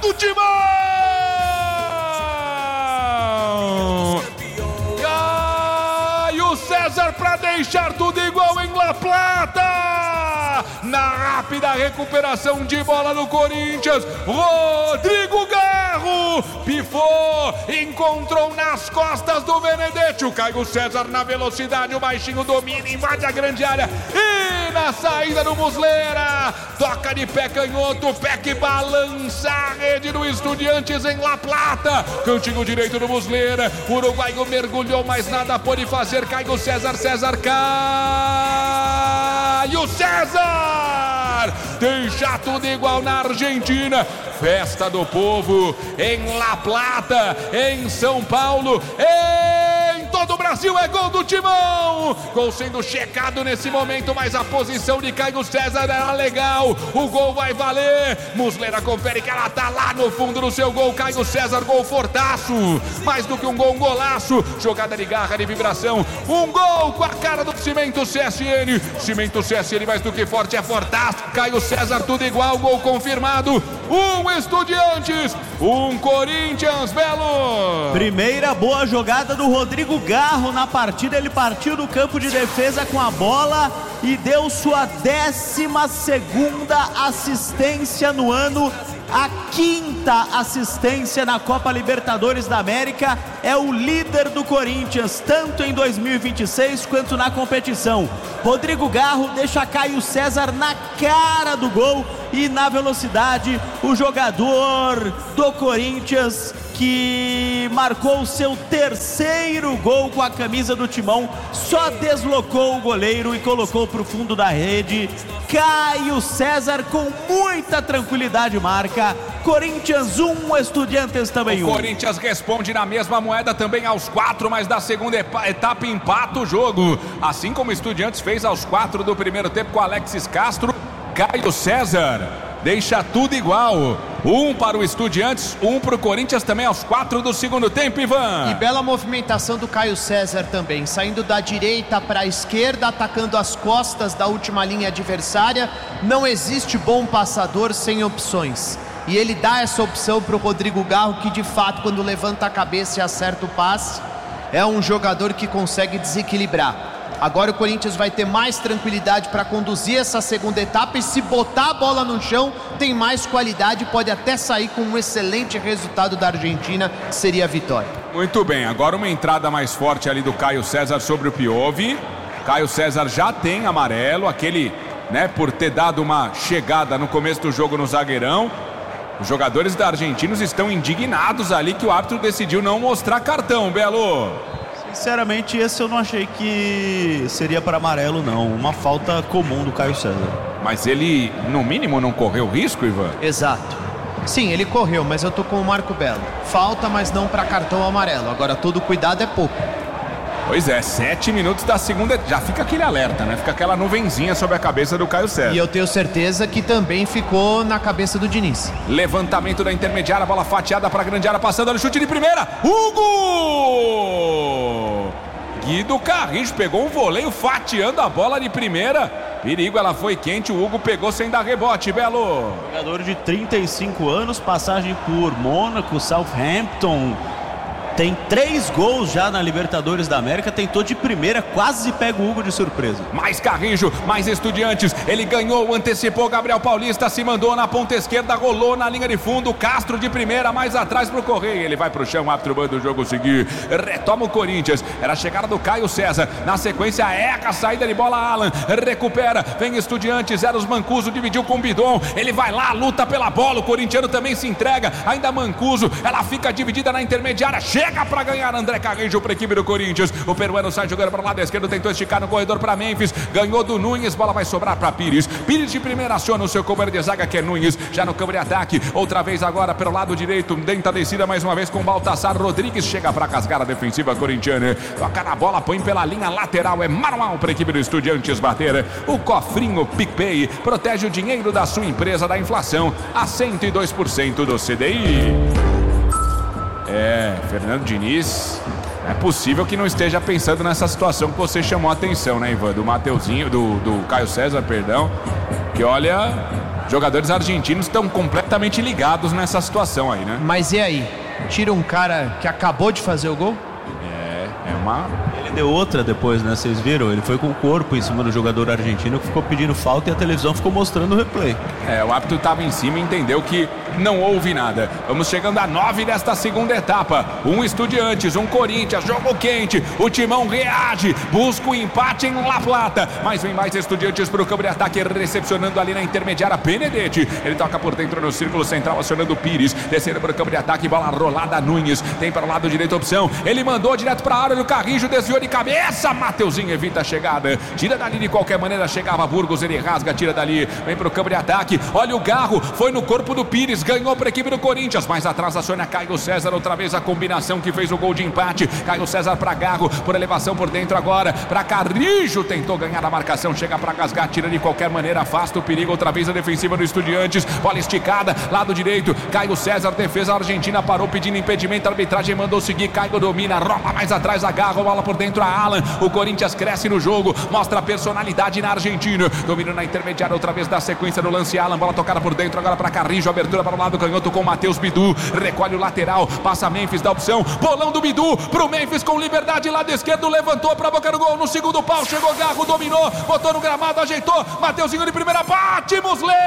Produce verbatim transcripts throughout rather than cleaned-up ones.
do Timão! Caio César para deixar tudo igual em La Plata! Na rápida recuperação de bola no Corinthians, Rodrigo Garro pifou, encontrou nas costas do Benedetti. O Caio César na velocidade, o baixinho domina, invade a grande área e na saída do Muslera, toca de pé canhoto, pé que balança a rede do Estudiantes em La Plata. Cantinho direito do Muslera, o uruguaio mergulhou, mas nada pôde fazer. Caio César, César, Caio César! Deixa tudo igual na Argentina. Festa do povo em La Plata, em São Paulo, em todo o Brasil. É gol do Timão. Gol sendo checado nesse momento, mas a posição de Caio César era legal. O gol vai valer. Muslera confere que ela tá lá no fundo do seu gol. Caio César, gol fortaço. Mais do que um gol, um golaço. Jogada de garra, de vibração. Um gol com a cara do Cimento C S N. Cimento C S N mais do que forte, é fortaço. Caio César, tudo igual, gol confirmado. Um Estudiantes, um Corinthians, Belo. Primeira boa jogada do Rodrigo Garro na partida. Ele partiu do campo de defesa com a bola e deu sua décima segunda assistência no ano. A quinta assistência na Copa Libertadores da América. É o líder do Corinthians, tanto em dois mil e vinte e seis quanto na competição. Rodrigo Garro deixa Caio César na cara do gol e na velocidade. O jogador do Corinthians que marcou o seu terceiro gol com a camisa do Timão, só deslocou o goleiro e colocou para o fundo da rede. Caio César com muita tranquilidade marca. Corinthians um, Estudiantes também um. O Corinthians responde na mesma moeda também aos quatro, mas da segunda etapa empata o jogo. Assim como o Estudiantes fez aos quatro do primeiro tempo com Alexis Castro. Caio César deixa tudo igual. Um para o Estudiantes, um para o Corinthians também aos quatro do segundo tempo, Ivan. E bela movimentação do Caio César também, saindo da direita para a esquerda, atacando as costas da última linha adversária. Não existe bom passador sem opções. E ele dá essa opção para o Rodrigo Garro, que de fato, quando levanta a cabeça e acerta o passe, é um jogador que consegue desequilibrar. Agora o Corinthians vai ter mais tranquilidade para conduzir essa segunda etapa e se botar a bola no chão, tem mais qualidade, pode até sair com um excelente resultado da Argentina, que seria a vitória. Muito bem, agora uma entrada mais forte ali do Caio César sobre o Piove. Caio César já tem amarelo, aquele, né, por ter dado uma chegada no começo do jogo no zagueirão. Os jogadores da Argentina estão indignados ali que o árbitro decidiu não mostrar cartão, Belo. Sinceramente, esse eu não achei que seria para amarelo, não. Uma falta comum do Caio César. Mas ele, no mínimo, não correu risco, Ivan? Exato. Sim, ele correu, mas eu tô com o Marco Belo. Falta, mas não para cartão amarelo. Agora, todo cuidado é pouco. Pois é, sete minutos da segunda, já fica aquele alerta, né? Fica aquela nuvenzinha sobre a cabeça do Caio César. E eu tenho certeza que também ficou na cabeça do Diniz. Levantamento da intermediária, bola fatiada para a grande área, passando no chute de primeira. Hugo! Guido Carrijo pegou um voleio fatiando a bola de primeira. Perigo, ela foi quente, o Hugo pegou sem dar rebote, Belo. Jogador de trinta e cinco anos, passagem por Mônaco, Southampton. Tem três gols já na Libertadores da América, tentou de primeira, quase pega o Hugo de surpresa. Mais Carrijo, mais Estudiantes, ele ganhou, antecipou Gabriel Paulista, se mandou na ponta esquerda, rolou na linha de fundo, Castro de primeira, mais atrás pro Correia, ele vai pro chão, o árbitro manda o jogo seguir, retoma o Corinthians, era a chegada do Caio César, na sequência erra a saída de bola, Alan, recupera, vem Estudiantes, Eros Mancuso, dividiu com o Bidon, ele vai lá, luta pela bola, o corintiano também se entrega, ainda Mancuso, ela fica dividida na intermediária, chega para ganhar André Carrijo para a equipe do Corinthians. O peruano sai jogando para o lado esquerdo, tentou esticar no corredor para Memphis, ganhou do Nunes, bola vai sobrar para Pires. Pires de primeira aciona o seu companheiro de zaga, que é Nunes, já no campo de ataque, outra vez agora pelo lado direito, dentro da descida mais uma vez com Baltassar Rodrigues, chega para cascar a defensiva corintiana, toca na bola, põe pela linha lateral, é manual para a equipe do Estudiantes bater. O cofrinho PicPay protege o dinheiro da sua empresa da inflação a cento e dois por cento do C D I. É, Fernando Diniz, é possível que não esteja pensando nessa situação que você chamou a atenção, né, Ivan? Do Mateuzinho, do, do Caio César, perdão. Que olha, jogadores argentinos estão completamente ligados nessa situação aí, né? Mas e aí? Tira um cara que acabou de fazer o gol? É uma... Ele deu outra depois, né? Vocês viram? Ele foi com o corpo em cima do jogador argentino que ficou pedindo falta e a televisão ficou mostrando o replay. É, o árbitro estava em cima e entendeu que não houve nada. Vamos chegando a nove desta segunda etapa. Um Estudiantes, um Corinthians, jogo quente. O Timão reage, busca o empate em La Plata. Mas vem mais Estudiantes para o campo de ataque, recepcionando ali na intermediária Benedetti. Ele toca por dentro no círculo central, acionando o Pires. Descendo para o campo de ataque, bola rolada Nunes. Tem para o lado direito a opção. Ele mandou direto para a área. O Carrijo desviou de cabeça. Mateuzinho evita a chegada. Tira dali de qualquer maneira. Chegava Burgos, ele rasga, tira dali. Vem para o campo de ataque. Olha o Garro. Foi no corpo do Pires. Ganhou para a equipe do Corinthians. Mais atrás aciona Caio César. Outra vez a combinação que fez o gol de empate. Caio César para Garro. Por elevação por dentro agora. Para Carrijo. Tentou ganhar a marcação. Chega para Gasgar. Tira de qualquer maneira. Afasta o perigo. Outra vez a defensiva do Estudiantes. Bola esticada. Lado direito. Caio César. Defesa argentina. Parou pedindo impedimento. A arbitragem mandou seguir. Caio domina. Rola mais atrás. Agarra. Bola por dentro a Alan. O Corinthians cresce no jogo. Mostra a personalidade na Argentina. Domina na intermediária. Outra vez da sequência no lance. Alan. Bola tocada por dentro. Agora para Carrijo. Abertura para o lado canhoto com Matheus Bidu. Recolhe o lateral. Passa Memphis da opção. Bolão do Bidu. Pro Memphis com liberdade. Lado esquerdo. Levantou para a boca do gol. No segundo pau. Chegou Garro. Dominou. Botou no gramado. Ajeitou. Mateuzinho de primeira. Bate.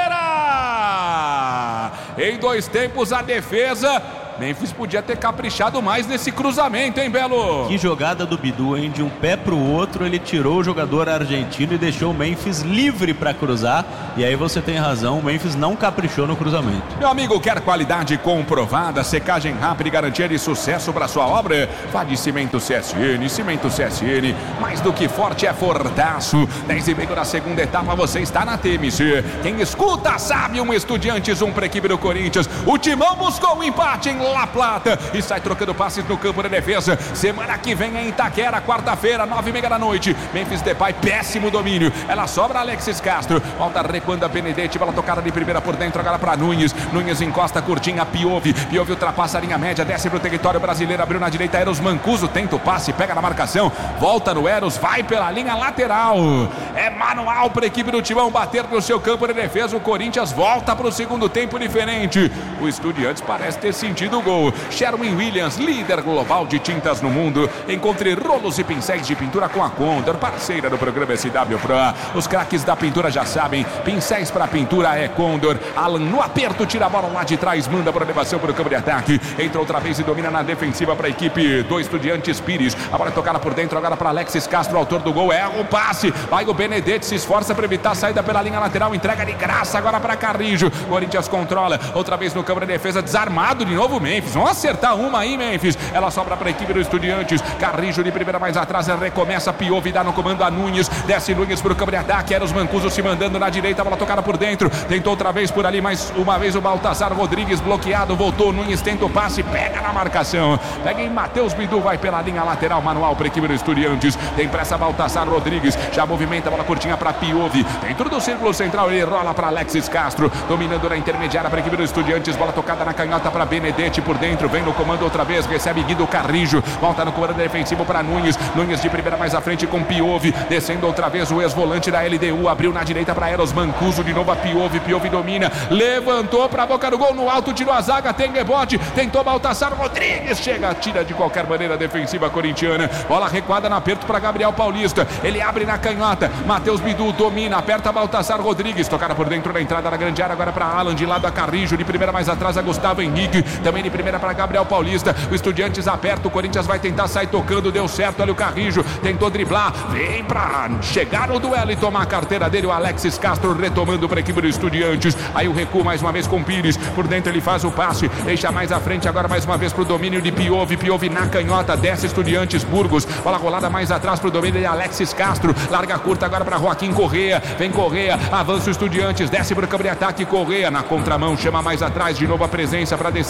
Muslera. Em dois tempos a defesa. Memphis podia ter caprichado mais nesse cruzamento, hein, Belo? Que jogada do Bidu, hein? De um pé pro outro, ele tirou o jogador argentino e deixou o Memphis livre para cruzar. E aí você tem razão, o Memphis não caprichou no cruzamento. Meu amigo, quer qualidade comprovada, secagem rápida e garantia de sucesso para sua obra? Vá de Cimento C S N, Cimento C S N, mais do que forte é fortaço. dez e meio da segunda etapa, você está na T M C. Quem escuta sabe, um Estudiantes, um para a equipe do Corinthians. O Timão buscou o empate em La Plata e sai trocando passes no campo da defesa. Semana que vem em Itaquera, quarta-feira, nove e meia da noite. Memphis Depay, péssimo domínio. Ela sobra Alexis Castro. Volta recuando a Benedetti. Bola tocada de primeira por dentro agora para Nunes. Nunes encosta curtinha, Piovi. Piovi ultrapassa a linha média, desce para o território brasileiro. Abriu na direita, Eros Mancuso. Tenta o passe, pega na marcação. Volta no Eros, vai pela linha lateral. É manual para a equipe do Timão bater no seu campo de defesa. O Corinthians volta para o segundo tempo diferente. O Estudiantes parece ter sentido o gol. Sherwin Williams, líder global de tintas no mundo. Encontre rolos e pincéis de pintura com a Condor, parceira do programa S W Pro. Os craques da pintura já sabem, pincéis para pintura é Condor. Alan no aperto, tira a bola lá de trás, manda por elevação para o campo de ataque. Entra outra vez e domina na defensiva para a equipe do Estudiantes Pires. A bola é tocada por dentro agora para Alexis Castro, autor do gol. É o passe, vai o Benedetti, se esforça para evitar a saída pela linha lateral, entrega de graça agora para Carrijo. Corinthians controla, outra vez no campo de defesa, desarmado de novo Memphis. Vão acertar uma aí, Memphis. Ela sobra para a equipe do Estudiantes. Carrijo de primeira mais atrás. Recomeça Piovi, dá no comando a Nunes. Desce Nunes para o campo de ataque. Eros Mancuso se mandando na direita. Bola tocada por dentro. Tentou outra vez por ali. Mais uma vez o Baltazar Rodrigues bloqueado. Voltou. Nunes tenta o passe. Pega na marcação. Pega em Matheus Bidu. Vai pela linha lateral. Manual para a equipe do Estudiantes. Tem pressa Baltazar Rodrigues. Já movimenta a bola curtinha para Piovi. Dentro do círculo central. Ele rola para Alexis Castro. Dominando na intermediária para a equipe do Estudiantes. Bola tocada na canhota para Benedetti por dentro. Vem no comando outra vez, recebe Guido Carrijo, volta no comando defensivo para Nunes, Nunes de primeira mais à frente com Piovi, descendo outra vez o ex-volante da L D U, abriu na direita para Eros Mancuso, de novo a Piovi, Piovi domina, levantou para a boca do gol, no alto tirou a zaga, tem rebote, tentou Baltazar Rodrigues, chega, tira de qualquer maneira a defensiva corintiana, bola recuada no aperto para Gabriel Paulista, ele abre na canhota, Matheus Bidu domina, aperta Baltazar Rodrigues, tocada por dentro da entrada da grande área, agora para Alan, de lado a Carrijo, de primeira mais atrás a Gustavo Henrique, também de primeira para Gabriel Paulista, o Estudiantes aperta, o Corinthians vai tentar sair tocando, deu certo, olha o Carrijo, tentou driblar, vem pra chegar no duelo e tomar a carteira dele, o Alexis Castro retomando para a equipe do Estudiantes, aí o recuo mais uma vez com Pires, por dentro ele faz o passe, deixa mais à frente agora mais uma vez pro domínio de Piovi, Piovi na canhota, desce Estudiantes Burgos, bola rolada mais atrás pro domínio de Alexis Castro, larga curta agora para Joaquim Correa, vem Correa, avança o Estudiantes, desce pro campo de ataque, Correa na contramão, chama mais atrás, de novo a presença para descer pro campo de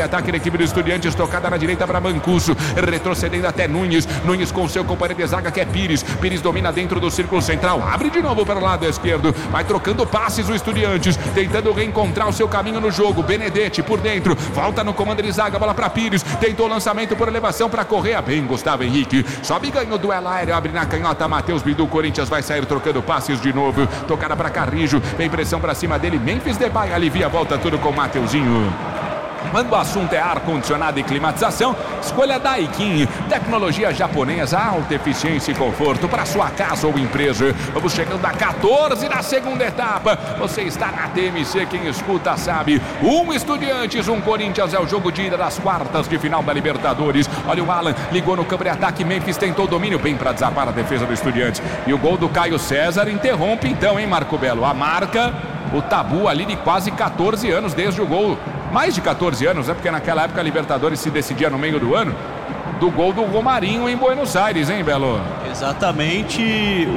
contra-ataque da equipe do Estudiantes, tocada na direita para Mancuso, retrocedendo até Nunes, Nunes com seu companheiro de zaga que é Pires, Pires domina dentro do círculo central, abre de novo para o lado esquerdo, vai trocando passes o Estudiantes, tentando reencontrar o seu caminho no jogo, Benedetti por dentro, volta no comando de zaga, bola para Pires, tentou o lançamento por elevação para Correa, bem Gustavo Henrique, sobe e ganha o duelo aéreo, abre na canhota, Matheus Bidu, Corinthians vai sair trocando passes de novo, tocada para Carrijo, vem pressão para cima dele, Memphis Depay alivia, volta tudo com o Mateuzinho. Quando o assunto é ar-condicionado e climatização, escolha Daikin, tecnologia japonesa, alta eficiência e conforto para sua casa ou empresa. Vamos chegando a quatorze da segunda etapa. Você está na T M C, quem escuta sabe. Um Estudiantes, um Corinthians é o jogo de ida das quartas de final da Libertadores. Olha o Alan, ligou no campo de ataque, Memphis tentou o domínio bem para desarmar a defesa do Estudiantes. E o gol do Caio César interrompe então, hein, Marco Belo? A marca, o tabu ali de quase quatorze anos desde o gol. Mais de quatorze anos, né? Porque naquela época a Libertadores se decidia no meio do ano. Do gol do Romarinho em Buenos Aires, hein, Belo? Exatamente, o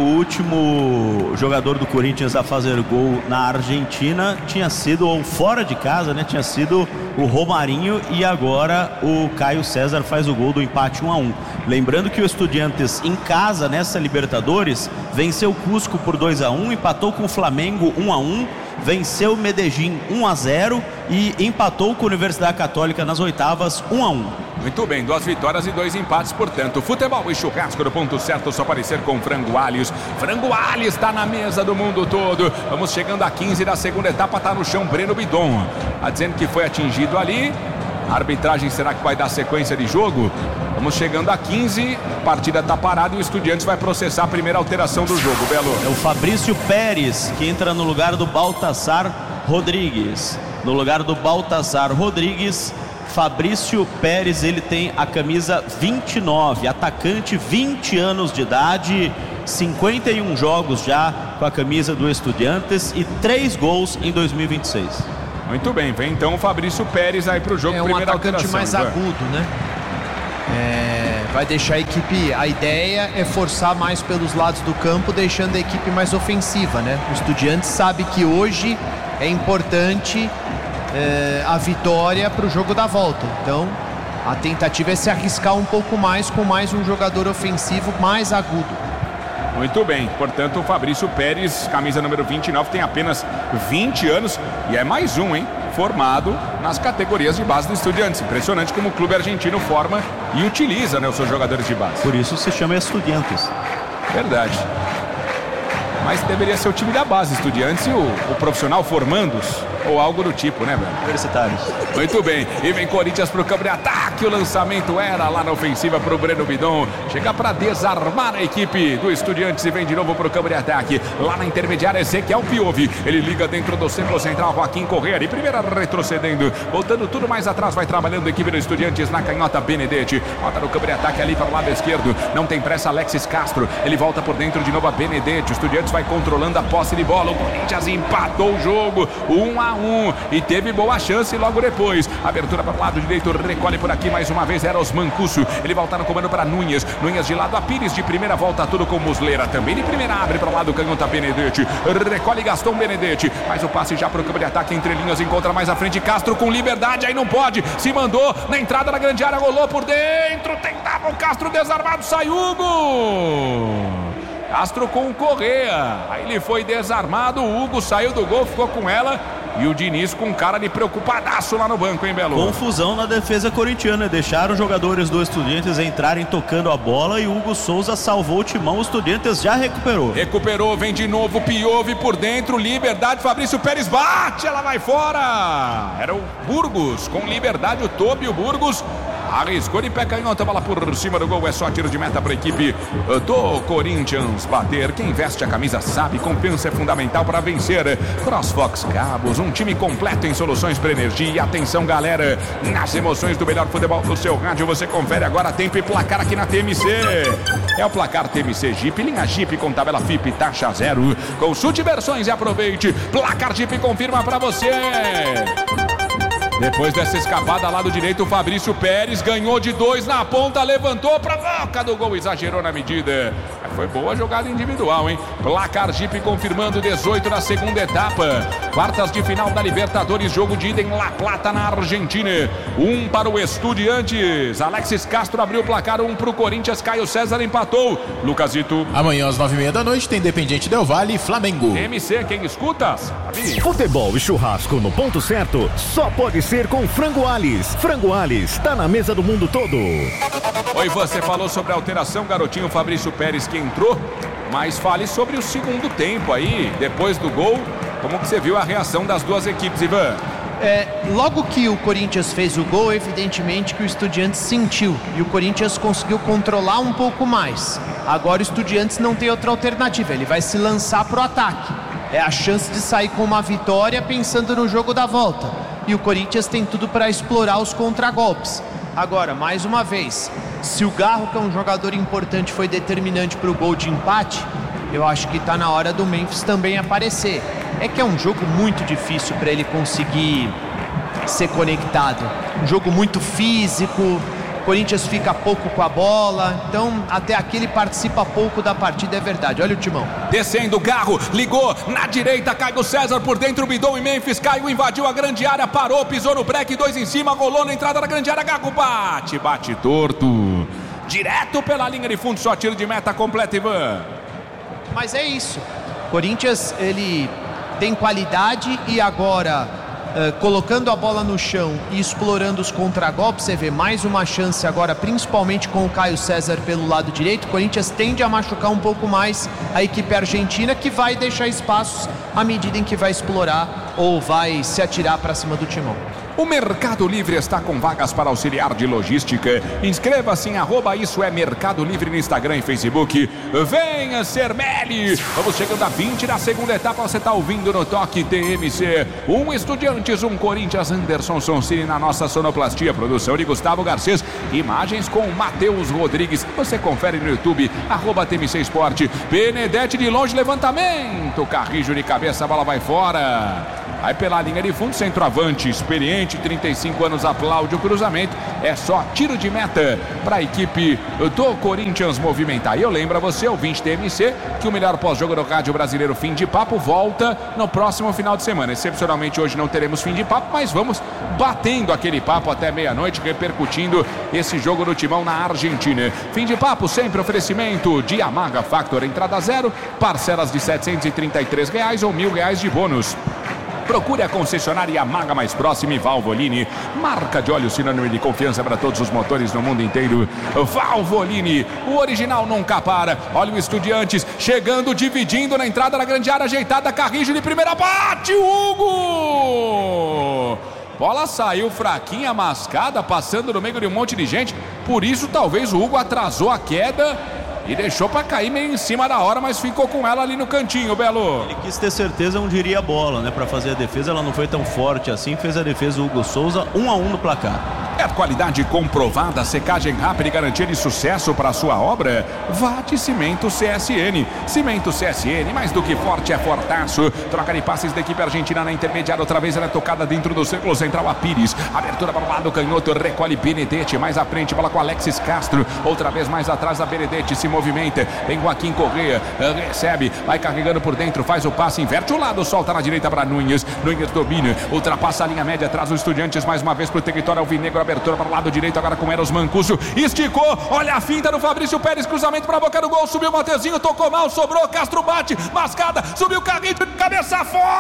último jogador do Corinthians a fazer gol na Argentina tinha sido, ou fora de casa, né? Tinha sido o Romarinho e agora o Caio César faz o gol do empate um a um. Lembrando que o Estudiantes em casa nessa Libertadores venceu o Cusco por dois a um, empatou com o Flamengo um a um, venceu o Medellín um a zero e empatou com a Universidade Católica nas oitavas um a um. Muito bem, duas vitórias e dois empates, portanto, futebol e churrasco no ponto certo, só aparecer com Frango Alhos. Frango Alhos está na mesa do mundo todo. Vamos chegando a quinze da segunda etapa, está no chão Breno Bidon. Está dizendo que foi atingido ali. A arbitragem, será que vai dar sequência de jogo? Vamos chegando a quinze, a partida está parada e o Estudiantes vai processar a primeira alteração do jogo, Belo. É o Fabrício Pérez que entra no lugar do Baltazar Rodrigues. No lugar do Baltazar Rodrigues, Fabrício Pérez, ele tem a camisa vinte e nove, atacante, vinte anos de idade, cinquenta e um jogos já com a camisa do Estudiantes e três gols em dois mil e vinte e seis. Muito bem, vem então o Fabrício Pérez aí para o jogo. É um primeira atacante alteração, mais vai. agudo, né? É, vai deixar a equipe, a ideia é forçar mais pelos lados do campo, deixando a equipe mais ofensiva, né? O Estudiantes sabe que hoje é importante é, a vitória para o jogo da volta, então a tentativa é se arriscar um pouco mais com mais um jogador ofensivo mais agudo. Muito bem, portanto o Fabrício Pérez, camisa número vinte e nove, tem apenas vinte anos e é mais um, hein? Formado nas categorias de base do Estudiantes. Impressionante como o clube argentino forma e utiliza, né, os seus jogadores de base. Por isso se chama Estudiantes. Verdade. Mas deveria ser o time da base, Estudiantes, e o, o profissional formandos, ou algo do tipo, né, velho? Universitários. Muito bem, e vem Corinthians pro campo de ataque, o lançamento era lá na ofensiva pro Breno Bidon, chega para desarmar a equipe do Estudiantes e vem de novo pro campo de ataque, lá na intermediária Ezequiel Piove, ele liga dentro do círculo central, Joaquim Correa, de primeira retrocedendo, voltando tudo mais atrás, vai trabalhando a equipe do Estudiantes na canhota, Benedetti, volta no campo de ataque ali para o lado esquerdo, não tem pressa Alexis Castro, ele volta por dentro de novo a Benedetti, o Estudiantes vai controlando a posse de bola, o Corinthians empatou o jogo, um a um, e teve boa chance logo depois, abertura para o lado direito, recolhe por aqui mais uma vez, era os Mancuso, ele volta no comando para Nunes, Nunes de lado a Pires, de primeira volta tudo com Muslera, também de primeira abre para o lado, canhota Benedetti, recolhe Gaston Benedetti, faz o passe já para o campo de ataque, entre linhas, encontra mais à frente Castro com liberdade, aí não pode, se mandou na entrada da grande área, rolou por dentro, tentava o Castro desarmado, sai Hugo! Castro com o Correa, aí ele foi desarmado, o Hugo saiu do gol, ficou com ela e o Diniz com cara de preocupadaço lá no banco, hein, Belo? Confusão na defesa corintiana, deixaram os jogadores do Estudiantes entrarem tocando a bola e o Hugo Souza salvou o timão, o Estudiantes já recuperou. Recuperou, vem de novo, Piove por dentro, liberdade, Fabrício Pérez bate, ela vai fora! Era o Burgos, com liberdade o Tobi, o Burgos arriscou de pé canhota, bola por cima do gol, é só tiro de meta para a equipe do Corinthians bater. Quem veste a camisa sabe, confiança é fundamental para vencer. CrossFox Cabos, um time completo em soluções para energia. E atenção, galera, nas emoções do melhor futebol do seu rádio, você confere agora tempo e placar aqui na T M C. É o placar T M C Jeep, linha Jeep com tabela F I P, taxa zero. Consulte versões e aproveite. Placar Jeep confirma para você. Depois dessa escapada lá do direito, o Fabrício Pérez ganhou de dois na ponta, levantou pra boca do gol, exagerou na medida. foi boa a jogada individual, hein? Placar Jeep confirmando dezoito na segunda etapa. Quartas de final da Libertadores, jogo de ida em La Plata, na Argentina. Um para o Estudiantes. Alexis Castro abriu o placar, um para o Corinthians. Caio César empatou. Lucasito. Amanhã às nove e meia da noite tem Independiente Del Valle e Flamengo. M C, quem escuta? Sabe? Futebol e churrasco no ponto certo só pode ser com Frango Alis. Frango Alis, tá na mesa do mundo todo. Oi, você falou sobre a alteração, garotinho Fabrício Pérez que entrou, mas fale sobre o segundo tempo aí, depois do gol, como que você viu a reação das duas equipes, Ivan? É, logo que o Corinthians fez o gol, evidentemente que o Estudiantes sentiu e o Corinthians conseguiu controlar um pouco mais. Agora o Estudiantes não tem outra alternativa, ele vai se lançar pro ataque. É a chance de sair com uma vitória pensando no jogo da volta. E o Corinthians tem tudo para explorar os contragolpes. Agora, mais uma vez, se o Garro, que é um jogador importante, foi determinante para o gol de empate, eu acho que está na hora do Memphis também aparecer. É que é um jogo muito difícil para ele conseguir ser conectado. Um jogo muito físico, o Corinthians fica pouco com a bola, então até aqui ele participa pouco da partida, é verdade. Olha o timão. Descendo o Garro, ligou na direita, Caio César por dentro, Bidon e Memphis. Caio invadiu a grande área, parou, pisou no break, dois em cima, rolou na entrada da grande área. Garro bate, bate torto, direto pela linha de fundo, só tiro de meta completo, Ivan. Mas é isso, Corinthians ele tem qualidade e agora uh, colocando a bola no chão e explorando os contragolpes, você vê mais uma chance agora, principalmente com o Caio César pelo lado direito. O Corinthians tende a machucar um pouco mais a equipe argentina, que vai deixar espaços à medida em que vai explorar ou vai se atirar para cima do timão. O Mercado Livre está com vagas para auxiliar de logística. Inscreva-se em arroba Isso é Mercado Livre no Instagram e Facebook. Venha ser Meli. Vamos chegando a vinte na segunda etapa. Você está ouvindo no Toque T M C. Um Estudiantes, um Corinthians. Anderson Sonsini na nossa sonoplastia. Produção de Gustavo Garcês. Imagens com Matheus Rodrigues. Você confere no YouTube, arroba T M C Esporte. Benedetti de longe, levantamento. Carrijo de cabeça, a bola vai fora. Vai pela linha de fundo, centroavante experiente, trinta e cinco anos, aplaude o cruzamento. É só tiro de meta para a equipe do Corinthians movimentar. E eu lembro a você, ouvinte T M C, que o melhor pós-jogo do rádio brasileiro Fim de Papo volta no próximo final de semana. Excepcionalmente hoje não teremos Fim de Papo, mas vamos batendo aquele papo até meia-noite, repercutindo esse jogo do Timão na Argentina. Fim de Papo, sempre oferecimento de Yamaha Factor, entrada zero, parcelas de setecentos e trinta e três reais ou mil reais de bônus. Procure a concessionária Yamaha mais próxima e Valvoline, marca de óleo sinônimo de confiança para todos os motores no mundo inteiro. Valvoline, o original nunca para. Olha o Estudiantes chegando, dividindo na entrada da grande área, ajeitada, Carrijo de primeira, bate o Hugo! Bola saiu fraquinha, mascada, passando no meio de um monte de gente. Por isso talvez o Hugo atrasou a queda e deixou pra cair meio em cima da hora, mas ficou com ela ali no cantinho, Belo. Ele quis ter certeza onde iria a bola, né? Pra fazer a defesa, ela não foi tão forte assim. Fez a defesa o Hugo Souza, um a um no placar. É qualidade comprovada, secagem rápida e garantia de sucesso para sua obra? Vá de Cimento C S N. Cimento C S N, mais do que forte, é fortaço. Troca de passes da equipe argentina na intermediária. Outra vez ela é tocada dentro do círculo central a Pires. Abertura para o lado canhoto, recolhe Benedetti. Mais à frente, bola com Alexis Castro. Outra vez mais atrás a Benedetti se movimenta. Vem Joaquim Correa, recebe, vai carregando por dentro, faz o passe, inverte o lado, solta na direita para Nunes. Nunes domina, ultrapassa a linha média, traz os Estudiantes mais uma vez para o território alvinegro. Abertura para o lado direito agora com Eros Mancuso. Esticou, olha a finta do Fabrício Pérez, cruzamento para a boca do gol, subiu o Mateuzinho, tocou mal, sobrou, Castro bate, mascada, subiu o Carrinho, cabeça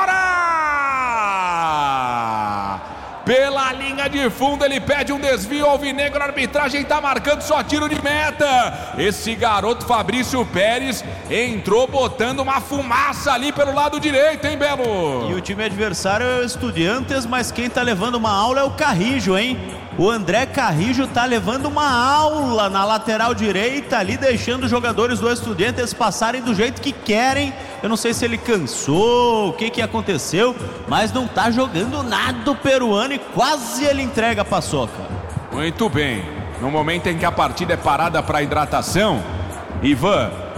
fora! Pela linha de fundo, ele pede um desvio, alvinegro, a arbitragem tá marcando só tiro de meta. Esse garoto Fabrício Pérez entrou botando uma fumaça ali pelo lado direito, hein, Belo? E o time adversário é o Estudiantes, mas quem tá levando uma aula é o Carrijo, hein? O André Carrijo tá levando uma aula na lateral direita ali, deixando os jogadores do Estudiantes passarem do jeito que querem. Eu não sei se ele cansou, o que que aconteceu, mas não tá jogando nada o peruano e quase ele entrega a paçoca. Muito bem. No momento em que a partida é parada para hidratação, Ivan,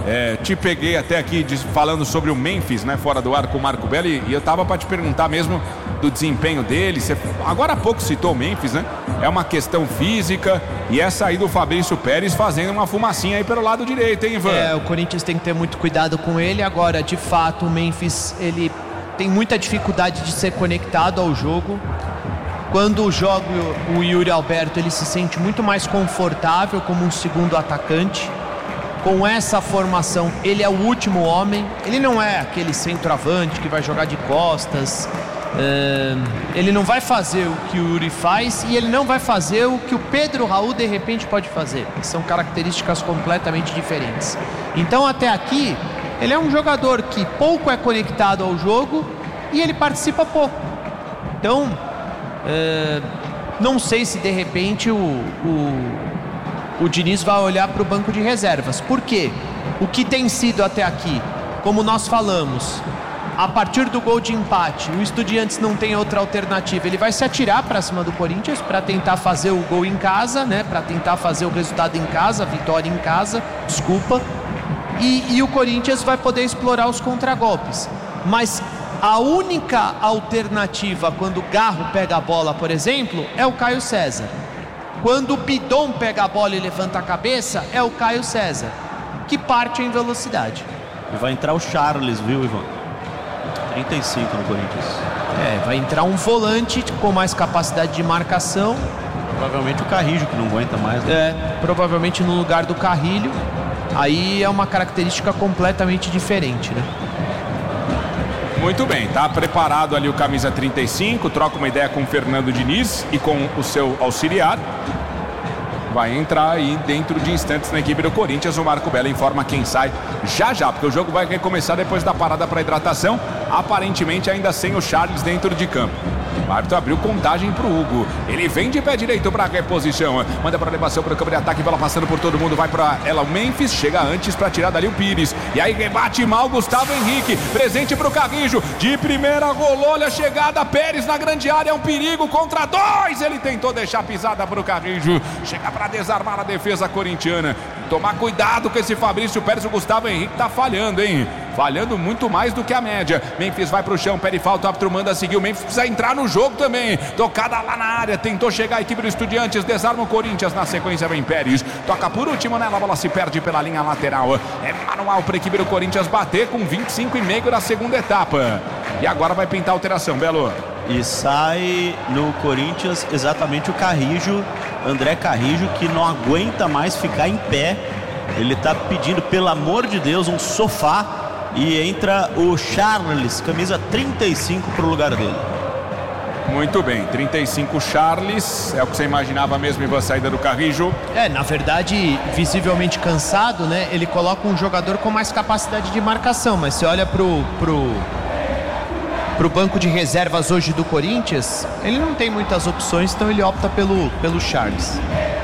é, te peguei até aqui de, falando sobre o Memphis, né, fora do ar com o Marco Belo, e, e eu tava para te perguntar mesmo do desempenho dele. Você, agora há pouco citou o Memphis, né? É uma questão física e essa aí do Fabrício Pérez fazendo uma fumacinha aí pelo lado direito, hein, Ivan? É, o Corinthians tem que ter muito cuidado com ele. Agora, de fato, o Memphis, ele tem muita dificuldade de ser conectado ao jogo. Quando joga o Yuri Alberto, ele se sente muito mais confortável como um segundo atacante. Com essa formação, ele é o último homem. Ele não é aquele centroavante que vai jogar de costas. Uh, ele não vai fazer o que o Yuri faz e ele não vai fazer o que o Pedro Raul de repente pode fazer. São características completamente diferentes. Então, até aqui, ele é um jogador que pouco é conectado ao jogo e ele participa pouco. Então, uh, não sei se de repente o, o, o Diniz vai olhar para o banco de reservas. Por quê? O que tem sido até aqui, como nós falamos, a partir do gol de empate, o Estudiantes não tem outra alternativa. Ele vai se atirar para cima do Corinthians para tentar fazer o gol em casa, né? Para tentar fazer o resultado em casa, a vitória em casa, desculpa. E, e o Corinthians vai poder explorar os contragolpes. Mas a única alternativa quando o Garro pega a bola, por exemplo, é o Caio César. Quando o Bidon pega a bola e levanta a cabeça, é o Caio César, que parte em velocidade. E vai entrar o Charles, viu, Ivan? trinta e cinco no Corinthians. É, vai entrar um volante com mais capacidade de marcação. Provavelmente o Carrillo, que não aguenta mais, né? É, provavelmente no lugar do Carrillo. Aí é uma característica completamente diferente, né? Muito bem, tá preparado ali o camisa trinta e cinco, troca uma ideia com o Fernando Diniz e com o seu auxiliar. Vai entrar aí dentro de instantes na equipe do Corinthians. O Marco Belo informa quem sai já já, porque o jogo vai recomeçar depois da parada para hidratação, aparentemente ainda sem o Charles dentro de campo. O árbitro abriu contagem pro Hugo. Ele vem de pé direito para reposição. Manda para elevação para o campo de ataque. Bola passando por todo mundo. Vai para ela. O Memphis chega antes para tirar dali o Pires. E aí rebate mal Gustavo Henrique. Presente para o Carrijo. De primeira rolou. Olha a chegada. Pérez na grande área. É um perigo contra dois. Ele tentou deixar pisada para o Carrijo. Chega para desarmar a defesa corintiana. Tomar cuidado com esse Fabrício Pérez. O Gustavo Henrique tá falhando, hein? Falhando muito mais do que a média. Memphis vai pro chão, pede falta, o árbitro manda seguir. O Memphis precisa entrar no jogo também. Tocada lá na área, tentou chegar a equipe do Estudiantes, desarma o Corinthians. Na sequência vem Pérez, toca por último nela, a bola se perde pela linha lateral. É manual para a equipe do Corinthians bater com vinte e cinco e meio da segunda etapa. E agora vai pintar a alteração, Belo. E sai no Corinthians exatamente o Carrijo, André Carrijo, que não aguenta mais ficar em pé. Ele tá pedindo, pelo amor de Deus, um sofá. E entra o Charles, camisa trinta e cinco para o lugar dele. Muito bem, trinta e cinco Charles, é o que você imaginava mesmo em a saída do Carrijo. É, na verdade, visivelmente cansado, né? Ele coloca um jogador com mais capacidade de marcação, mas você olha pro, pro, pro banco de reservas hoje do Corinthians, ele não tem muitas opções, então ele opta pelo, pelo Charles.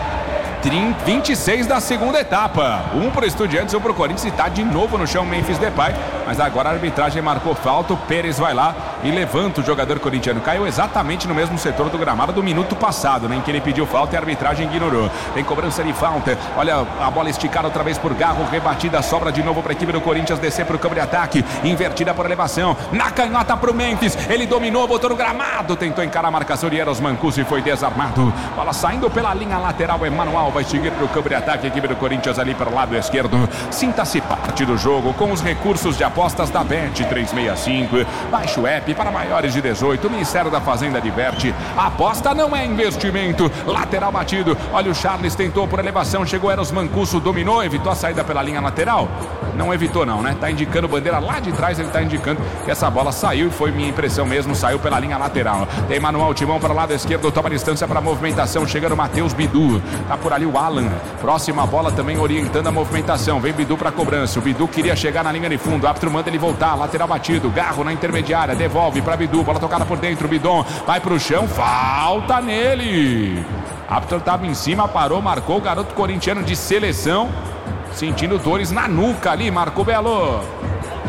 vinte e seis da segunda etapa. Um pro Estudiantes, um pro Corinthians. E tá de novo no chão Memphis Depay. Mas agora a arbitragem marcou falta. O Pérez vai lá e levanta o jogador corintiano. Caiu exatamente no mesmo setor do gramado do minuto passado, né, em que ele pediu falta e a arbitragem ignorou. Tem cobrança de falta. Olha a bola esticada outra vez por Garro. Rebatida, sobra de novo para a equipe do Corinthians descer pro campo de ataque. Invertida por elevação. Na canhota pro Memphis. Ele dominou, botou no gramado. Tentou encarar a marcação de Eros Mancuso e foi desarmado. Bola saindo pela linha lateral. É manual. Vai seguir para o campo de ataque a equipe do Corinthians ali para o lado esquerdo. Sinta-se parte do jogo com os recursos de apostas da Bet trezentos e sessenta e cinco. Baixe o app para maiores de dezoito. O Ministério da Fazenda diverte. A aposta não é investimento. Lateral batido. Olha o Charles, tentou por elevação. Chegou Eros Mancuso, dominou, evitou a saída pela linha lateral. Não evitou não, né? Tá indicando bandeira lá de trás. Ele tá indicando que essa bola saiu e foi minha impressão mesmo. Saiu pela linha lateral. Tem Manuel Timão para o lado esquerdo. Toma distância para a movimentação. Chegando o Matheus Bidu. Tá por ali o Alan. Próxima bola também orientando a movimentação. Vem Bidu para cobrança. O Bidu queria chegar na linha de fundo. O árbitro manda ele voltar. Lateral batido. Garro na intermediária. Devolve para Bidu. Bola tocada por dentro. Bidon vai pro chão. Falta nele. O árbitro estava em cima. Parou. Marcou o garoto corintiano de seleção. Sentindo dores na nuca ali. Marcou Belo. Falta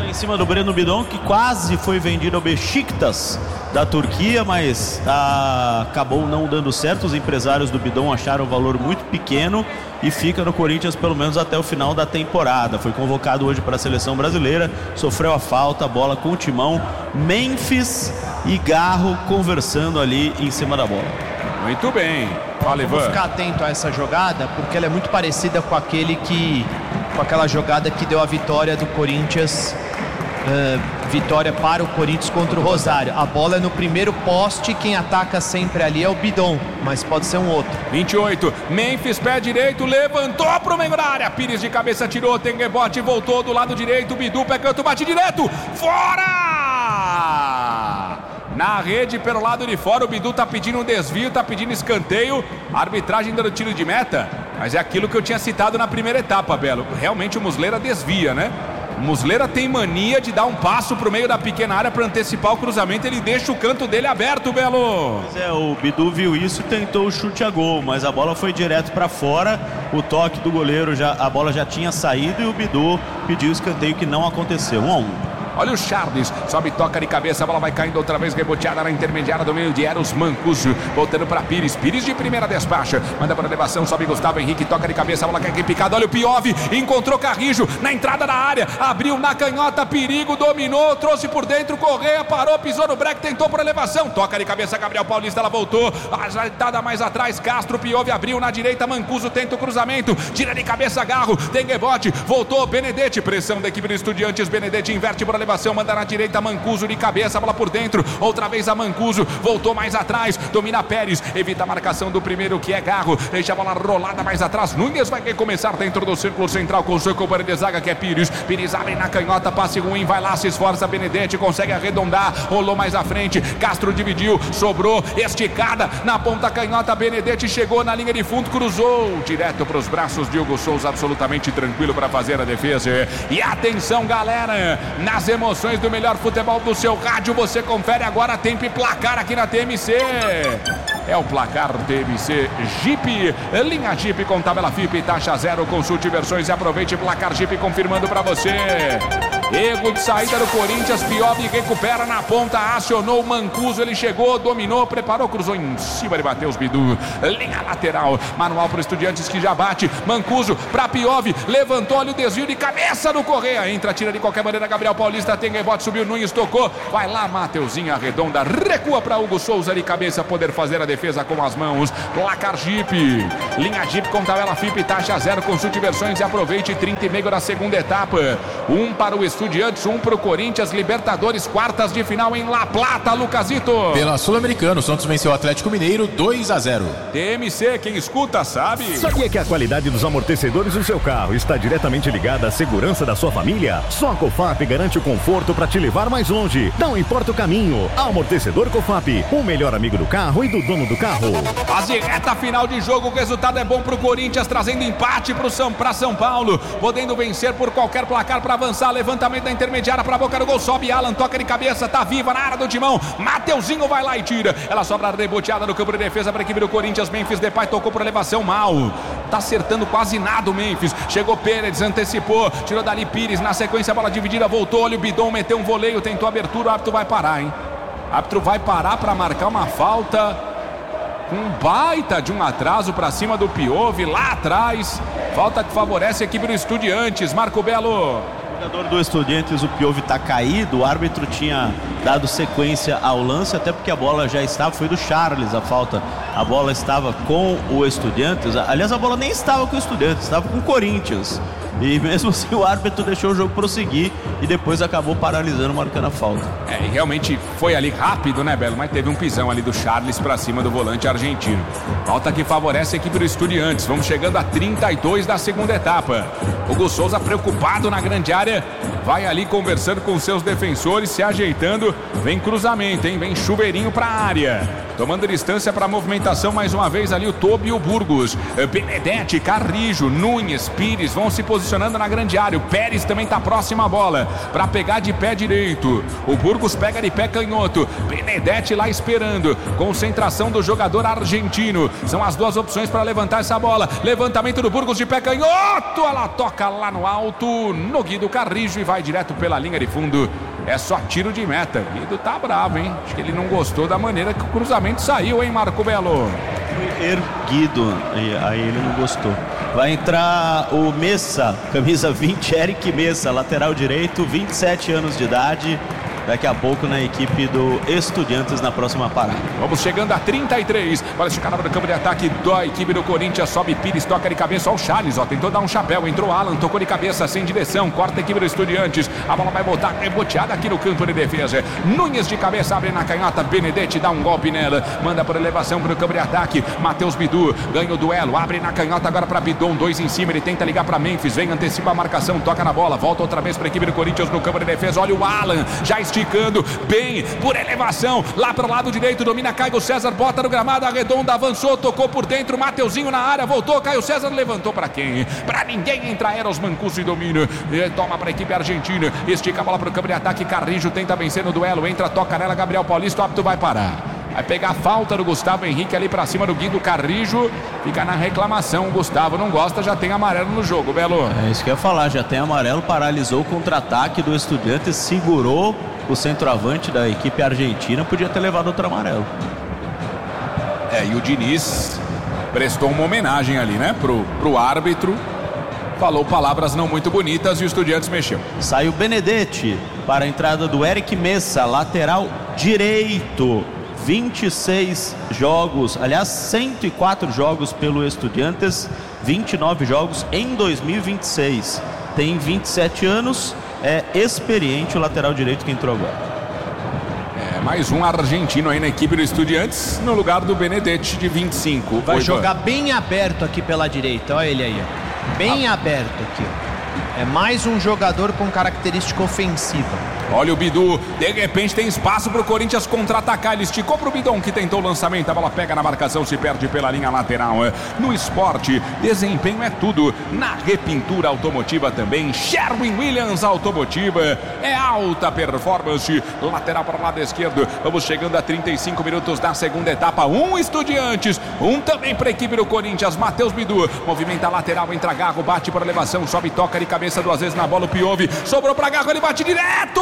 Em cima do Breno Bidon, que quase foi vendido ao Beşiktaş da Turquia, mas ah, acabou não dando certo. Os empresários do Bidon acharam o valor muito pequeno e fica no Corinthians pelo menos até o final da temporada. Foi convocado hoje para a seleção brasileira, sofreu a falta, bola com o timão. Memphis e Garro conversando ali em cima da bola. Muito bem. Fala, Ivan. Vamos ficar atento a essa jogada, porque ela é muito parecida com aquele que, com aquela jogada que deu a vitória do Corinthians. Uh, vitória para o Corinthians contra o Rosário. A bola é no primeiro poste, quem ataca sempre ali é o Bidon, mas pode ser um outro. vinte e oito, Memphis, pé direito, levantou pro meio da área, Pires de cabeça tirou, tem rebote, voltou do lado direito, Bidu, pé canto, bate direto, fora! Na rede, pelo lado de fora, o Bidu tá pedindo um desvio, tá pedindo escanteio, a arbitragem dando tiro de meta, mas é aquilo que eu tinha citado na primeira etapa, Belo, realmente o Muslera desvia, né? O Muslera tem mania de dar um passo pro meio da pequena área para antecipar o cruzamento. Ele deixa o canto dele aberto, Belo. Pois é, o Bidu viu isso e tentou o chute a gol, mas a bola foi direto para fora. O toque do goleiro, já, a bola já tinha saído e o Bidu pediu o escanteio, que não aconteceu. Um a um. Olha o Charles, sobe, toca de cabeça, a bola vai caindo outra vez, reboteada na intermediária do meio de Eros Mancuso, voltando para Pires, Pires de primeira despacha, manda para elevação, sobe Gustavo Henrique, toca de cabeça, a bola cai picada, olha o Piove, encontrou Carrijo na entrada da área, abriu na canhota, perigo, dominou, trouxe por dentro, Correia, parou, pisou no break, tentou por elevação, toca de cabeça, Gabriel Paulista, ela voltou, ajeitada mais atrás, Castro, Piove abriu na direita, Mancuso tenta o cruzamento, tira de cabeça, Garro, tem rebote, voltou, Benedetti, pressão da equipe do Estudiantes, Benedetti inverte por elevação, manda na direita, Mancuso de cabeça, bola por dentro, outra vez a Mancuso, voltou mais atrás, domina Pérez, evita a marcação do primeiro, que é Garro, deixa a bola rolada mais atrás, Nunes vai começar dentro do círculo central com o seu companheiro de zaga, que é Pires, Pires abre na canhota, passe ruim, vai lá, se esforça, Benedetti, consegue arredondar, rolou mais à frente, Castro dividiu, sobrou, esticada, na ponta canhota, Benedetti chegou na linha de fundo, cruzou, direto para os braços de Hugo Souza, absolutamente tranquilo para fazer a defesa, e atenção galera, nas emoções do melhor futebol do seu rádio, você confere agora tempo e placar aqui na T M C. É o placar T M C Jeep, linha Jeep com tabela F I P e taxa zero, consulte versões e aproveite placar Jeep confirmando para você. Erro de saída do Corinthians, Piove recupera na ponta, acionou o Mancuso, ele chegou, dominou, preparou, cruzou em cima de Matheus Bidu, linha lateral, manual para o Estudiantes que já bate, Mancuso para Piove, levantou, olha o desvio de cabeça do Correia, entra, tira de qualquer maneira, Gabriel Paulista tem rebote, subiu, Nunes tocou, vai lá, Mateuzinho arredonda, recua para Hugo Souza de cabeça, poder fazer a defesa com as mãos, placar Jeep, linha Jeep com tabela F I P e taxa zero, consulte versões e aproveite, trinta e meio da segunda etapa, um para o Estudiantes, um para o Corinthians, Libertadores, quartas de final em La Plata, Lucasito. Pela Sul-Americana, o Santos venceu o Atlético Mineiro dois a zero. T M C, quem escuta sabe. Sabia que a qualidade dos amortecedores do seu carro está diretamente ligada à segurança da sua família? Só a Cofap garante o conforto para te levar mais longe. Não importa o caminho. Amortecedor Cofap, o melhor amigo do carro e do dono do carro. Quase reta final de jogo, o resultado é bom para o Corinthians, trazendo empate para São, São Paulo, podendo vencer por qualquer placar para avançar, levantamento da intermediária para a boca do gol, sobe Alan, toca de cabeça, tá viva na área do timão, Mateuzinho vai lá e tira, ela sobra reboteada no campo de defesa para a equipe do Corinthians, Memphis Depay tocou por elevação, mal, tá acertando quase nada o Memphis, chegou Pérez, antecipou, tirou dali Pires, na sequência a bola dividida, voltou, olha o Bidon, meteu um voleio, tentou abertura, o árbitro vai parar, hein, o árbitro vai parar para marcar uma falta, com um baita de um atraso para cima do Piove, lá atrás, falta que favorece a equipe do Estudiantes, Marco Belo. O jogador do Estudiantes, o Piove, está caído, o árbitro tinha dado sequência ao lance, até porque a bola já estava, foi do Charles a falta, a bola estava com o Estudiantes, aliás a bola nem estava com o Estudiantes, estava com o Corinthians, e mesmo assim o árbitro deixou o jogo prosseguir e depois acabou paralisando, marcando a falta. É, e realmente foi ali rápido, né, Belo? Mas teve um pisão ali do Charles pra cima do volante argentino. Falta que favorece a equipe do Estudiantes. Vamos chegando a trinta e dois da segunda etapa. Hugo Souza preocupado na grande área. Vai ali conversando com seus defensores, se ajeitando. Vem cruzamento, hein? Vem chuveirinho pra área. Tomando distância para a movimentação mais uma vez ali o Tobi e o Burgos. Benedetti, Carrijo, Nunes, Pires vão se posicionar posicionando na grande área. O Pérez também está próximo à bola para pegar de pé direito. O Burgos pega de pé canhoto. Benedetti lá esperando. Concentração do jogador argentino. São as duas opções para levantar essa bola. Levantamento do Burgos de pé canhoto. Ela toca lá no alto no Guido Carrijo e vai direto pela linha de fundo. É só tiro de meta. Guido tá bravo, hein? Acho que ele não gostou da maneira que o cruzamento saiu, hein, Marco Belo? Foi erguido, aí ele não gostou. Vai entrar o Messa, camisa vinte, Eric Messa, lateral direito, vinte e sete anos de idade. Daqui a pouco na equipe do Estudiantes na próxima parada. Vamos chegando a trinta e três. Olha esse cara no campo de ataque da equipe do Corinthians. Sobe Pires, toca de cabeça. Olha o Charles, ó, tentou dar um chapéu. Entrou Alan, tocou de cabeça sem direção. Corta a equipe do Estudiantes. A bola vai voltar reboteada aqui no campo de defesa. Nunes de cabeça, abre na canhota. Benedetti dá um golpe nela. Manda por elevação para o campo de ataque. Matheus Bidu ganha o duelo. Abre na canhota agora para Bidon. Dois em cima. Ele tenta ligar para Memphis. Vem, antecipa a marcação. Toca na bola. Volta outra vez para a equipe do Corinthians no campo de defesa. Olha o Alan, já esticando bem por elevação, lá para o lado direito, domina Caio César, bota no gramado, arredonda, avançou, tocou por dentro, Mateuzinho na área, voltou, Caio César levantou para quem? Para ninguém, entra Eros Mancuso e domina, e toma para a equipe argentina, estica a bola para o campo de ataque, Carrijo tenta vencer no duelo, entra, toca nela, Gabriel Paulista, o árbitro vai parar. Vai pegar a falta do Gustavo Henrique ali para cima do Guido Carrijo. Fica na reclamação. O Gustavo não gosta, já tem amarelo no jogo, Belo. É isso que eu ia falar, já tem amarelo. Paralisou o contra-ataque do Estudiantes, segurou o centroavante da equipe argentina. Podia ter levado outro amarelo. É, e o Diniz prestou uma homenagem ali, né, pro, pro árbitro. Falou palavras não muito bonitas e o Estudiantes mexeu. Saiu Benedetti para a entrada do Eric Messa, lateral direito. vinte e seis jogos, aliás, cento e quatro jogos pelo Estudiantes, vinte e nove jogos em dois mil e vinte e seis. Tem vinte e sete anos, é experiente o lateral direito que entrou agora. É, mais um argentino aí na equipe do Estudiantes, no lugar do Benedetti, de vinte e cinco. Vai Oi, jogar Ivan. bem aberto aqui pela direita, olha ele aí, ó. Bem ah. aberto aqui, ó. É mais um jogador com característica ofensiva. Olha o Bidu, de repente tem espaço para o Corinthians contra-atacar. Ele esticou para o Bidon, que tentou o lançamento. A bola pega na marcação, se perde pela linha lateral. No esporte, desempenho é tudo. Na repintura automotiva também, Sherwin Williams Automotiva. É alta performance. Lateral para o lado esquerdo. Vamos chegando a trinta e cinco minutos da segunda etapa. Um Estudiantes, um também para a equipe do Corinthians. Matheus Bidu movimenta a lateral, entra Garro, bate por elevação, sobe, toca de cabeça duas vezes na bola. O Piove sobrou para Garro, ele bate direto.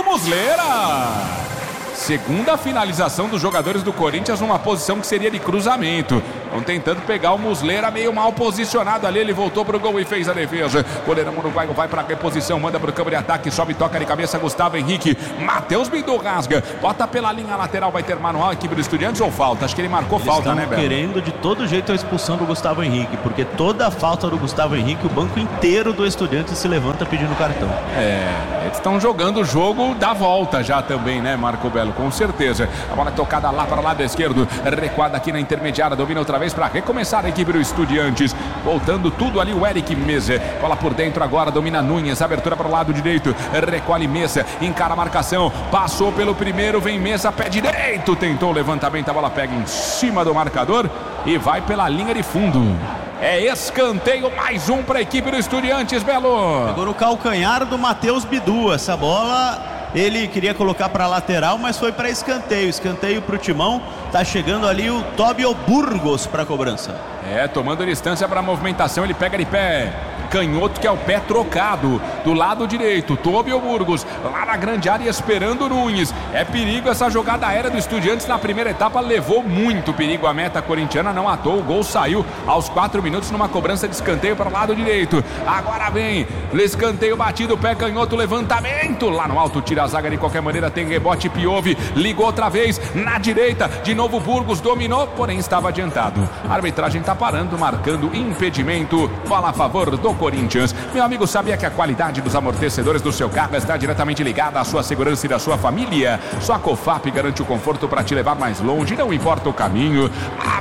Muslera. Segunda finalização dos jogadores do Corinthians numa posição que seria de cruzamento. Estão tentando pegar o Muslera meio mal posicionado ali. Ele voltou pro gol e fez a defesa. Goleirão uruguaio vai para a reposição, manda pro campo de ataque, sobe, toca de cabeça Gustavo Henrique. Matheus Bidu rasga, bota pela linha lateral, vai ter manual a equipe do Estudiantes ou falta? Acho que ele marcou Eles falta, né, Belo? Querendo de todo jeito a expulsão do Gustavo Henrique, porque toda a falta do Gustavo Henrique, o banco inteiro do Estudiantes se levanta pedindo cartão. É, eles estão jogando o jogo da volta já também, né, Marco Belo? Com certeza. A bola é tocada lá para o lado esquerdo, recuada aqui na intermediária, domina outra vez para recomeçar a equipe do Estudiantes. Voltando tudo ali o Eric Mesa. Bola por dentro agora, domina Nunes, abertura para o lado direito, recolhe Mesa, encara a marcação, passou pelo primeiro, vem Mesa, pé direito, tentou o levantamento, a bola pega em cima do marcador e vai pela linha de fundo. É escanteio, mais um para a equipe do Estudiantes, Belo. Pegou no calcanhar do Matheus Bidu. Essa bola ele queria colocar para lateral, mas foi para escanteio. Escanteio para o Timão. Tá chegando ali o Tóbio Burgos para a cobrança. É, tomando distância para a movimentação, ele pega de pé canhoto, que é o pé trocado do lado direito. Tóbio Burgos lá na grande área esperando o Nunes. É perigo essa jogada aérea do Estudiantes na primeira etapa, levou muito perigo a meta corintiana, não à toa, o gol saiu aos quatro minutos numa cobrança de escanteio para o lado direito. Agora vem escanteio batido, pé canhoto, levantamento lá no alto, tira a zaga de qualquer maneira, tem rebote, Piove ligou outra vez na direita, de novo Burgos dominou, porém estava adiantado. A arbitragem está parando, marcando impedimento, bola a favor do Corinthians. Meu amigo, sabia que a qualidade dos amortecedores do seu carro está diretamente ligada à sua segurança e da sua família? Só a Cofap garante o conforto para te levar mais longe, não importa o caminho. A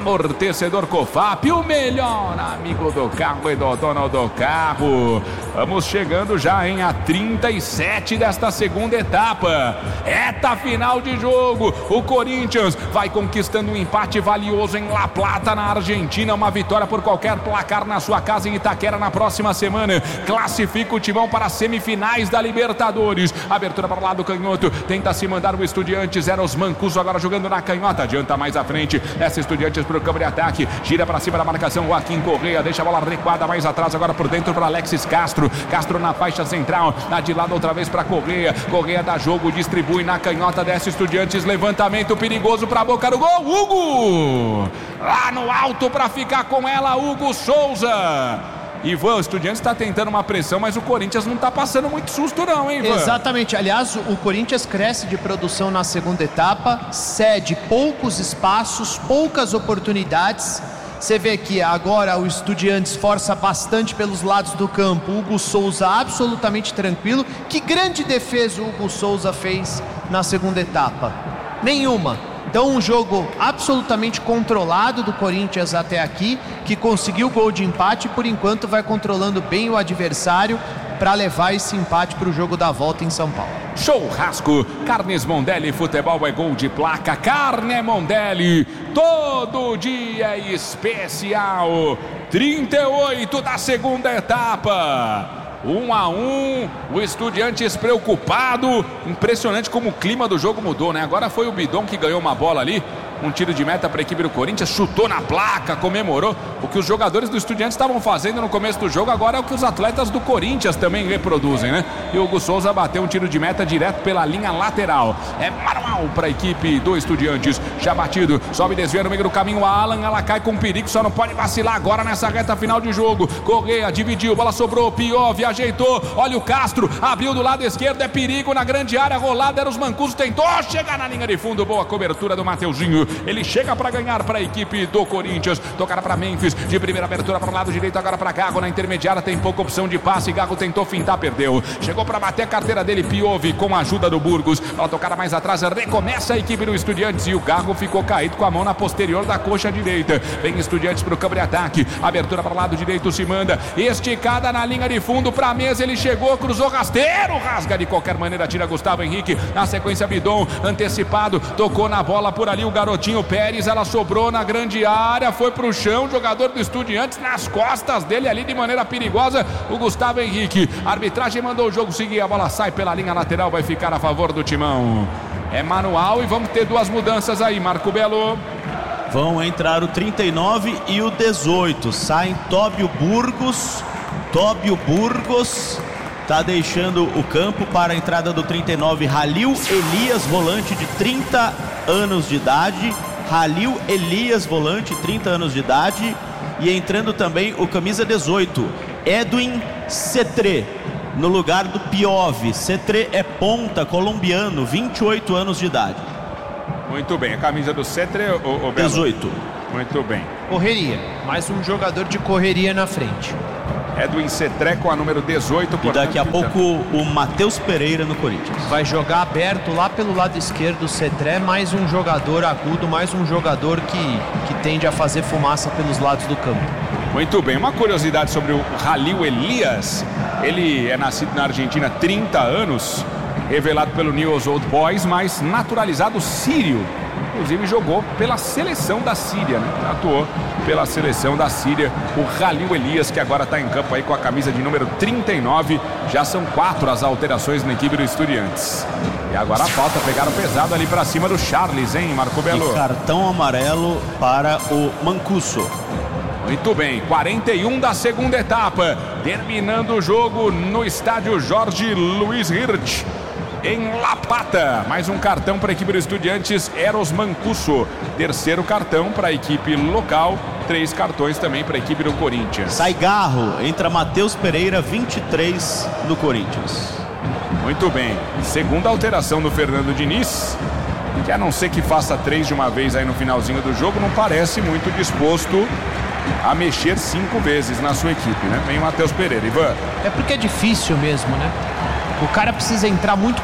Amortecedor Cofap, o melhor amigo do carro e do dono do carro. Vamos chegando já em a trinta e sete desta segunda etapa. Reta final de jogo. O Corinthians vai conquistando um empate valioso em La Plata, na Argentina. Uma vitória por qualquer placar na sua casa em Itaquera na próxima semana. Classifica o Timão para as semifinais da Libertadores. Abertura para o lado canhoto. Tenta se mandar o Estudiantes. Era os Mancuso agora jogando na canhota. Adianta mais à frente. Essa Estudiantes para o campo de ataque. Gira para cima da marcação. Joaquim Correa deixa a bola recuada mais atrás. Agora por dentro para Alexis Castro. Castro na faixa central. Na de lado outra vez para Correa. Correa dá jogo. Distribui na canhota dessa Estudiantes. Levantamento perigoso para a boca do gol. Hugo! Lá no alto para ficar com ela. Hugo Souza. Ivan, o Estudiantes está tentando uma pressão, mas o Corinthians não está passando muito susto não, hein, Ivan? Exatamente, aliás, o Corinthians cresce de produção na segunda etapa, cede poucos espaços, poucas oportunidades. Você vê que agora o Estudiantes força bastante pelos lados do campo. Hugo Souza absolutamente tranquilo. Que grande defesa o Hugo Souza fez na segunda etapa? Nenhuma. Então um jogo absolutamente controlado do Corinthians até aqui, que conseguiu o gol de empate e por enquanto vai controlando bem o adversário para levar esse empate para o jogo da volta em São Paulo. Churrasco, Carnes Mondelli, futebol é gol de placa, Carne Mondelli, todo dia especial. trinta e oito da segunda etapa. Um a um, o Estudiantes preocupado. Impressionante como o clima do jogo mudou, né? Agora foi o Bidon que ganhou uma bola ali. Um tiro de meta para a equipe do Corinthians, chutou na placa, comemorou. O que os jogadores do Estudiantes estavam fazendo no começo do jogo, agora é o que os atletas do Corinthians também reproduzem, né? E o Hugo Souza bateu um tiro de meta direto pela linha lateral. É manual para a equipe do Estudiantes. Já batido, sobe, desvia no meio do caminho. A Alan, ela cai com perigo, só não pode vacilar agora nessa reta final de jogo. Correia dividiu, bola sobrou, Piove ajeitou. Olha o Castro, abriu do lado esquerdo, é perigo na grande área, rolada, era os Mancuso, tentou chegar na linha de fundo. Boa cobertura do Mateuzinho. Ele chega para ganhar para a equipe do Corinthians. Tocaram para Memphis, de primeira abertura para o lado direito, agora para Gago na intermediária, tem pouca opção de passe. Gago tentou fintar, perdeu. Chegou para bater a carteira dele, Piove, com a ajuda do Burgos. Ela tocada mais atrás, recomeça a equipe do Estudiantes e o Gago ficou caído com a mão na posterior da coxa direita. Vem Estudiantes para o campo de ataque. Abertura para o lado direito, se manda. Esticada na linha de fundo para a mesa, ele chegou, cruzou rasteiro, rasga de qualquer maneira, tira Gustavo Henrique. Na sequência, Bidon, antecipado, tocou na bola por ali o garotinho Pérez, ela sobrou na grande área, foi pro chão, jogador do Estudiantes nas costas dele ali de maneira perigosa, o Gustavo Henrique. A arbitragem mandou o jogo seguir, a bola sai pela linha lateral, vai ficar a favor do Timão. É manual e vamos ter duas mudanças aí, Marco Belo. Vão entrar o trinta e nove e o dezoito. Saem Tóbio Burgos. Tóbio Burgos tá deixando o campo para a entrada do trinta e nove, Halil Elias, volante de trinta anos de idade. Halil Elias, volante, trinta anos de idade. E entrando também o camisa dezoito, Edwin Cetré, no lugar do Piove. Cetré é ponta, colombiano, vinte e oito anos de idade. Muito bem, a camisa do Cetré, o, o Belo. dezoito. Muito bem. Correria, mais um jogador de correria na frente. Edwin Cetré com a número dezoito. E daqui a pouco o Matheus Pereira no Corinthians. Vai jogar aberto lá pelo lado esquerdo o Cetré, mais um jogador agudo, mais um jogador que, que tende a fazer fumaça pelos lados do campo. Muito bem, uma curiosidade sobre o Halil Elias. Ele é nascido na Argentina há trinta anos, revelado pelo Newell's Old Boys, mas naturalizado sírio. Inclusive jogou pela seleção da Síria, né? Atuou pela seleção da Síria, o Halil Elias, que agora está em campo aí com a camisa de número trinta e nove. Já são quatro as alterações na equipe do Estudiantes. E agora a falta, pegaram pesado ali para cima do Charles, hein, Marco Belo? E cartão amarelo para o Mancuso. Muito bem, quarenta e um da segunda etapa, terminando o jogo no estádio Jorge Luiz Hirt, em La Plata. Mais um cartão para a equipe do Estudiantes, Eros Mancuso. Terceiro cartão para a equipe local, três cartões também para a equipe do Corinthians. Sai Garro, entra Matheus Pereira, vinte e três no Corinthians. Muito bem, segunda alteração do Fernando Diniz, que a não ser que faça três de uma vez aí no finalzinho do jogo, não parece muito disposto a mexer cinco vezes na sua equipe, né? Vem o Matheus Pereira. Ivan. É porque é difícil mesmo, né? O cara precisa entrar muito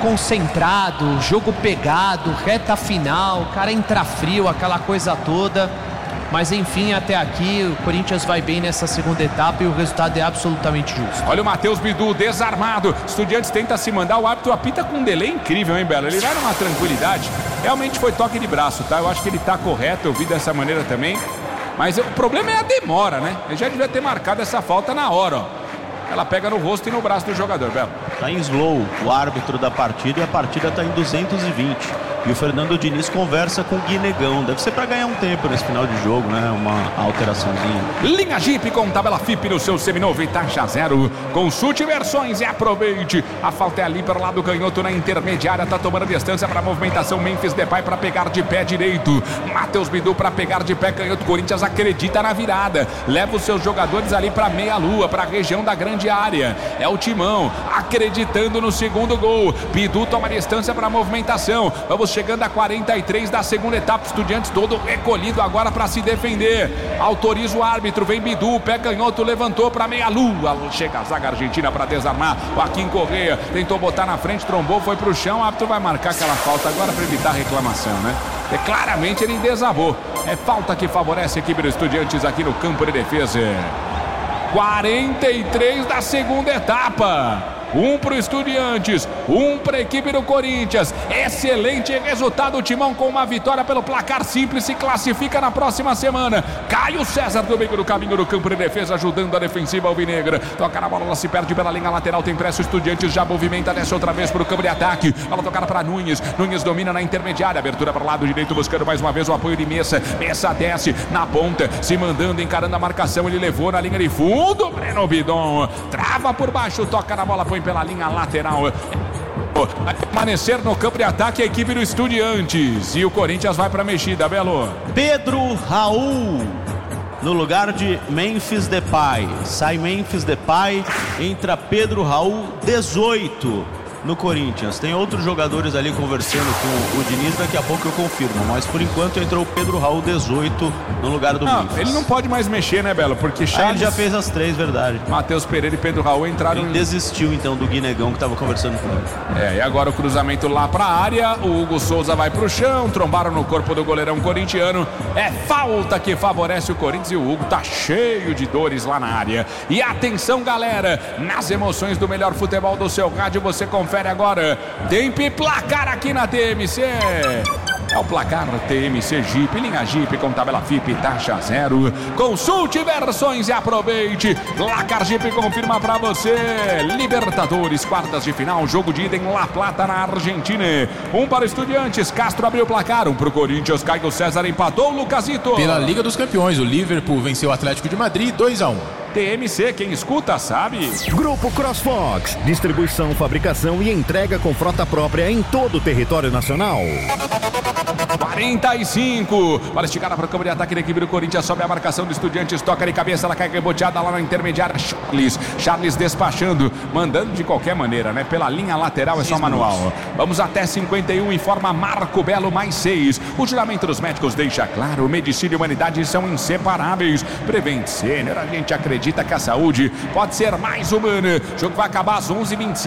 concentrado, jogo pegado, reta final, o cara entra frio, aquela coisa toda. Mas enfim, até aqui o Corinthians vai bem nessa segunda etapa e o resultado é absolutamente justo. Olha o Matheus Bidu desarmado. Estudiantes tenta se mandar, o árbitro apita com um delay incrível, hein, Belo? Ele vai numa tranquilidade. Realmente foi toque de braço, tá? Eu acho que ele tá correto, eu vi dessa maneira também. Mas o problema é a demora, né? Ele já devia ter marcado essa falta na hora, ó. Ela pega no rosto e no braço do jogador, Belo. Tá em slow o árbitro da partida e a partida tá em duzentos e vinte. E o Fernando Diniz conversa com o Guinegão. Deve ser para ganhar um tempo nesse final de jogo, né? Uma alteraçãozinha. Linha Jeep com tabela F I P no seu seminovo e taxa zero. Consulte versões e aproveite. A falta é ali para o lado canhoto na intermediária. Tá tomando distância para a movimentação. Memphis Depay para pegar de pé direito. Matheus Bidu para pegar de pé canhoto. Corinthians acredita na virada. Leva os seus jogadores ali para meia lua, para a região da grande área. É o Timão acreditando no segundo gol. Bidu toma distância para a movimentação. Vamos chegando a quarenta e três da segunda etapa. Estudiantes todo recolhido agora para se defender. Autoriza o árbitro, vem Bidu, pé canhoto, levantou para meia lua. Chega a zaga argentina para desarmar. Joaquim Correia tentou botar na frente, trombou, foi pro chão. O árbitro vai marcar aquela falta agora para evitar reclamação, né? É, claramente ele desabou. É falta que favorece a equipe dos Estudiantes aqui no campo de defesa. quarenta e três da segunda etapa. Um para o Estudiantes, um para a equipe do Corinthians. Excelente resultado, o Timão com uma vitória pelo placar simples se classifica na próxima semana. Caio César do meio do caminho do campo de defesa, ajudando a defensiva alvinegra. Toca na bola, ela se perde pela linha lateral, tem pressa, o Estudiantes já movimenta, desce outra vez para o campo de ataque. Ela tocada para Nunes, Nunes domina na intermediária, abertura para o lado direito, buscando mais uma vez o apoio de Messa. Messa desce na ponta, se mandando, encarando a marcação, ele levou na linha de fundo. Breno Bidon trava por baixo, toca na bola, põe pela linha lateral. Vai permanecer no campo de ataque a equipe do Estudiantes. E o Corinthians vai para a mexida, Belo. Pedro Raul no lugar de Memphis Depay. Sai Memphis Depay, entra Pedro Raul, dezoito no Corinthians. Tem outros jogadores ali conversando com o Diniz, daqui a pouco eu confirmo, mas por enquanto entrou o Pedro Raul, dezoito no lugar do não, Memphis. Ele não pode mais mexer, né, Belo? Porque Charles... Ah, ele já fez as três, verdade. Matheus Pereira e Pedro Raul entraram... Ele desistiu então do Guinegão que estava conversando com ele. É, e agora o cruzamento lá pra área, o Hugo Souza vai pro chão, trombaram no corpo do goleirão corintiano. É falta que favorece o Corinthians e o Hugo tá cheio de dores lá na área. E atenção, galera, nas emoções do melhor futebol do seu rádio, você confere agora. Tempo e placar aqui na T M C. É o placar T M C Jeep, linha Jeep com tabela F I P, taxa zero. Consulte versões e aproveite. Placar Jeep confirma pra você. Libertadores, quartas de final, jogo de ida em La Plata, na Argentina. Um para Estudiantes, Castro abriu o placar. Um pro Corinthians, Caio César empatou, Lucasito. Pela Liga dos Campeões, o Liverpool venceu o Atlético de Madrid dois a um. T M C, quem escuta sabe. Grupo CrossFox, distribuição, fabricação e entrega com frota própria em todo o território nacional. quarenta e cinco. Para esticar para o campo de ataque da equipe do Corinthians, sobe a marcação do Estudiantes, toca de cabeça, ela cai reboteada lá na intermediária. Charles, Charles despachando, mandando de qualquer maneira, né? Pela linha lateral é só manual. Vamos até cinquenta e um, informa Marco Belo, mais seis. O juramento dos médicos deixa claro, medicina e humanidade são inseparáveis. Prevent Sênior, a gente acredita que a saúde pode ser mais humana. O jogo vai acabar às onze e vinte e cinco.